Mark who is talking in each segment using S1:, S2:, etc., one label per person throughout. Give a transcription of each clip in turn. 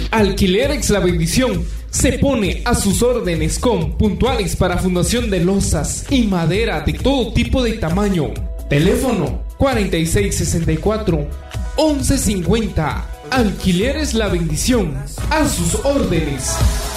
S1: Alquileres La Bendición se pone a sus órdenes con puntuales para fundación de losas y madera de todo tipo de tamaño. Teléfono 4664-1150. Alquileres La Bendición, a sus órdenes.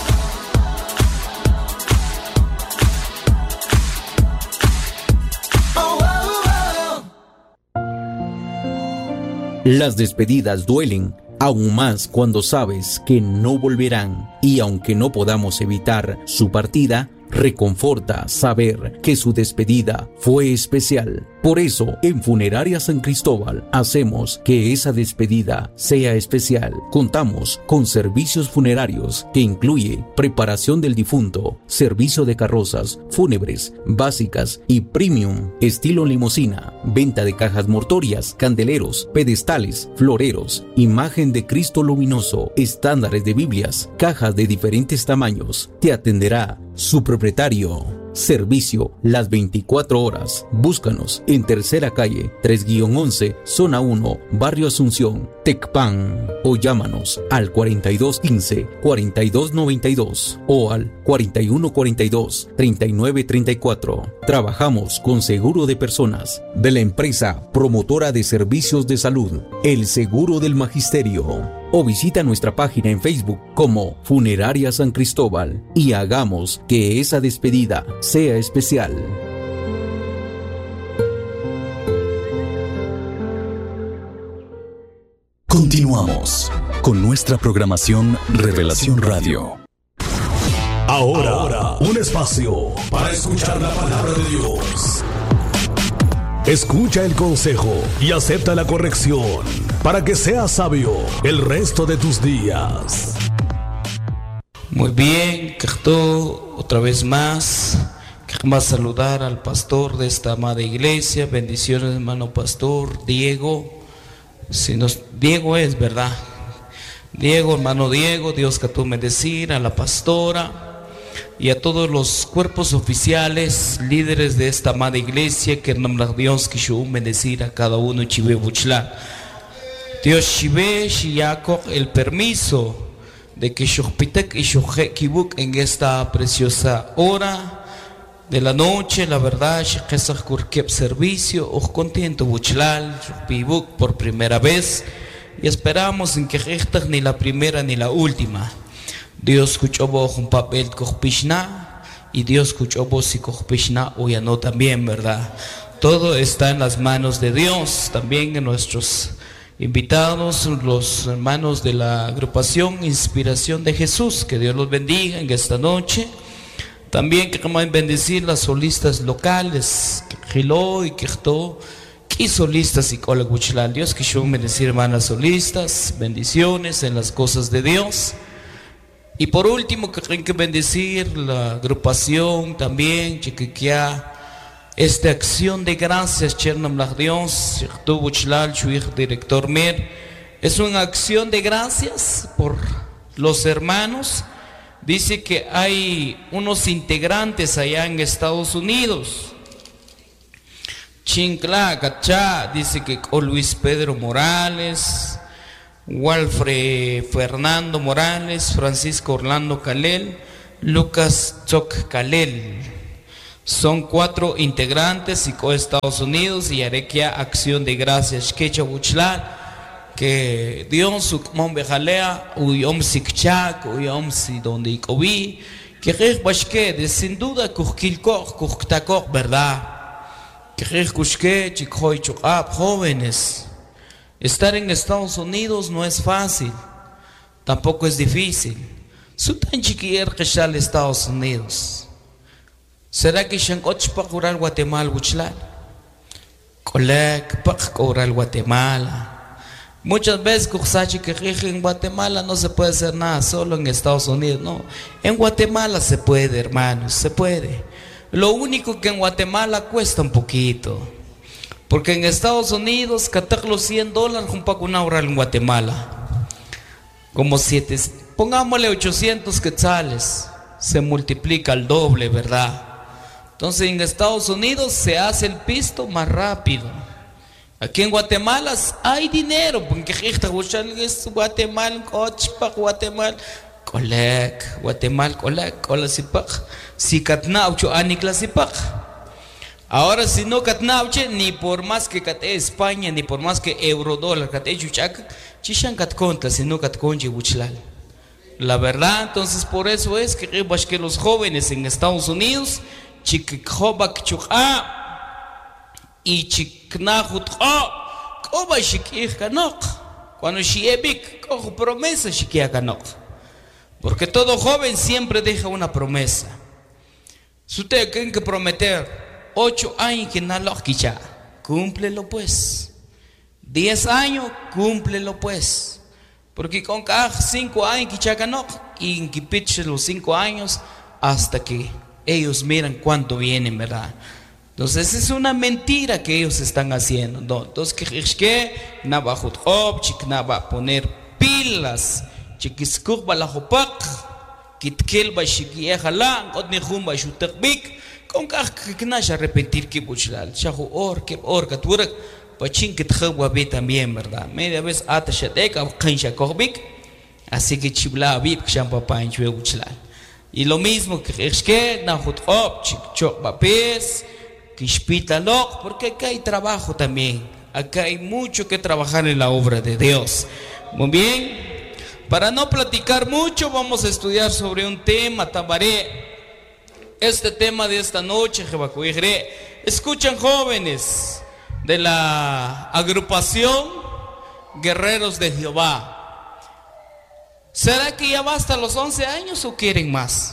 S2: Las despedidas duelen, aún más cuando sabes que no volverán, y aunque no podamos evitar su partida, reconforta saber que su despedida fue especial. Por eso, en Funeraria San Cristóbal hacemos que esa despedida sea especial. Contamos con servicios funerarios que incluye preparación del difunto, servicio de carrozas fúnebres básicas y premium, estilo limusina, venta de cajas mortuorias, candeleros, pedestales, floreros, imagen de Cristo luminoso, estándares de Biblias, cajas de diferentes tamaños. Te atenderá su propietario. Servicio las 24 horas. Búscanos en Tercera Calle 3-11, Zona 1, Barrio Asunción, Tecpan, o llámanos al 4215-4292 o al 4142-3934. Trabajamos con seguro de personas de la empresa promotora de servicios de salud, El Seguro del Magisterio. O visita nuestra página en Facebook como Funeraria San Cristóbal y hagamos que esa despedida sea especial.
S3: Continuamos con nuestra programación Revelación Radio. Ahora, un espacio para escuchar la palabra de Dios. Escucha el consejo y acepta la corrección para que seas sabio el resto de tus días.
S4: Muy bien, quiero otra vez más saludar al pastor de esta amada iglesia. Bendiciones, hermano pastor Diego. Diego es, ¿verdad? Diego, hermano Diego, Dios que tú me decir, a la pastora y a todos los cuerpos oficiales, líderes de esta amada iglesia, que en nombre de Dios que yo bendecir a cada uno chive buchla. Dios chive shiako el permiso de que yo pitek y yo kibuk en esta preciosa hora de la noche, la verdad, que es servicio, os contento buchlal, pibuk por primera vez, y esperamos en que esta ni la primera ni la última. Dios escuchó vos un papel kohpishna y Dios escuchó vos y kohpishna o ya no también, ¿verdad? Todo está en las manos de Dios. También en nuestros invitados, los hermanos de la agrupación Inspiración de Jesús, que Dios los bendiga en esta noche. También queremos bendecir las solistas locales, que Gilo y que todo, y solistas y coleguchlal. Dios que yo bendecir hermanas solistas, bendiciones en las cosas de Dios. Y por último, que bendecir la agrupación también, chiquiquia, esta acción de gracias, Chernam Dios, director Mir, es una acción de gracias por los hermanos. Dice que hay unos integrantes allá en Estados Unidos. Chincla, Gachá, dice que con Luis Pedro Morales, Walfred Fernando Morales, Francisco Orlando Calel, Lucas Choc Calel. Son 4 integrantes y con Estados Unidos y Arequia Acción de Gracias Quecha Buchlar, que Dios su monbejalea uyom sikchak uyom si donde ikobi que bashke de sin duda kuhkilko kuhtako, verdad, que kushke chikhoy chukap jóvenes. Estar en Estados Unidos no es fácil, tampoco es difícil. Su tan chiquier que sale Estados Unidos. ¿Será que Shankoch para curar Guatemala buchlar? Colec para curar Guatemala. Muchas veces que en Guatemala no se puede hacer nada, solo en Estados Unidos, no. En Guatemala se puede, hermanos, se puede. Lo único que en Guatemala cuesta un poquito. Porque en Estados Unidos, catar los $100 junto con una hora en Guatemala. Como 7, pongámosle 800 quetzales, se multiplica al doble, ¿verdad? Entonces en Estados Unidos se hace el pisto más rápido. Aquí en Guatemala hay dinero, porque es Guatemala, Guatemala, Guatemala, si katnaucho aniclasipak. Ahora si no katnauche, ni por más que cate España, ni por más que eurodólar cate chuchac, chishan katconta, si no katconche buchlal. La verdad, entonces por eso es que los jóvenes en Estados Unidos, chikjobak chuk'a, y chiknahut koba shikih kanok, cuando shiebik cojo promesa shikia kanok, porque todo joven siempre deja una promesa. Si ustedes tienen que prometer 8 años que no quicha, cúmplelo pues. 10 años, cúmplelo pues, porque con cada 5 años quicha kanok y en que piche los 5 años hasta que ellos miran cuánto vienen, ¿verdad? Entonces es una mentira que ellos están haciendo. Entonces que no va a poner pilas, chiquiscuk va la jopak, kitkel va shikiejala, otnejum va shutakbik, con que no se arrepentir que buchlal, shahu or katurak, pachin que tjagua ve también, ¿verdad? Media vez ata shateka, kansha kohbik, así que chibla vip champapa en chue buchlal. Y lo mismo que no hot chik va pes. Porque acá hay trabajo también, acá hay mucho que trabajar en la obra de Dios. Muy bien, para no platicar mucho vamos a estudiar sobre un tema, Tabaré. Este tema de esta noche, escuchan jóvenes de la agrupación Guerreros de Jehová. ¿Será que ya basta los 11 años o quieren más?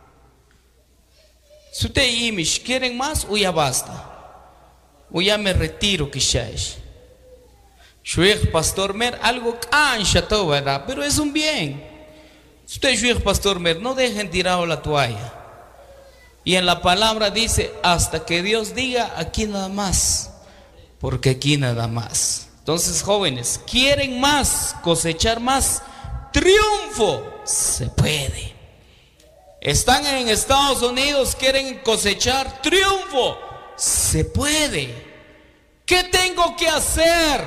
S4: Si ustedes quieren más o ya basta, o ya me retiro quizás. Shuech Pastor Mer, algo cansa todo, ¿verdad? Pero es un bien. Si ustedes Shuech Pastor Mer, no dejen tirado la toalla. Y en la palabra dice, hasta que Dios diga, aquí nada más, porque aquí nada más. Entonces jóvenes, quieren más, cosechar más, triunfo, se puede. Están en Estados Unidos, quieren cosechar triunfo, se puede. ¿Qué tengo que hacer?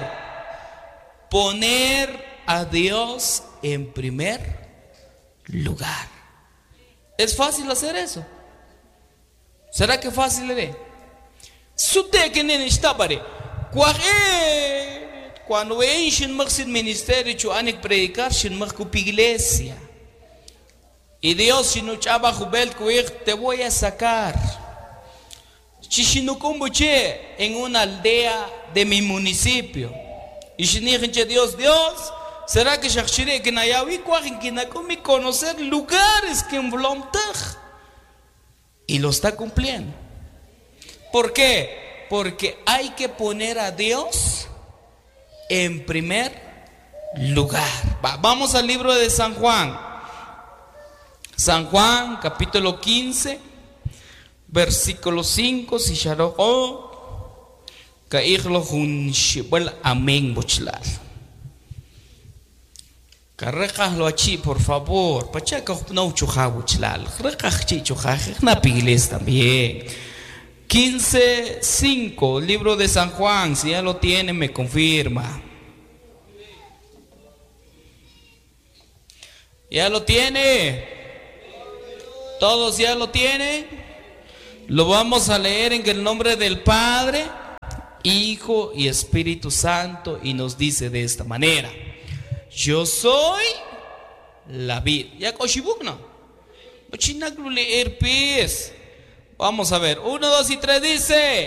S4: Poner a Dios en primer lugar. ¿Es fácil hacer eso? ¿Será que fácil es? Cuando ven sin ministerio, chuanik predicar, sin iglesia. Y Dios, si no chaba jubel, te voy a sacar. Chishinukumbuche en una aldea de mi municipio. Y si Dios, ¿será que Shachire que Nayawi cuajen que Nakumi conocer lugares que en Vlomtaj? Y lo está cumpliendo. ¿Por qué? Porque hay que poner a Dios en primer lugar. Vamos al libro de San Juan. San Juan, capítulo 15, versículo 5, si sharoho, kaiglo hun shibel amén bochlar. Carrejaslo achi, por favor, pachaca no chuja bochlar, recachi chuja, na pigles también. 15, 5, libro de San Juan, si ya lo tiene, me confirma. ¿Ya lo tiene? ¿Todos ya lo tienen? Lo vamos a leer en el nombre del Padre, Hijo y Espíritu Santo, y nos dice de esta manera: yo soy la vid. ¿Ya koshibuk no? Vamos a ver, 1, 2 y 3 dice: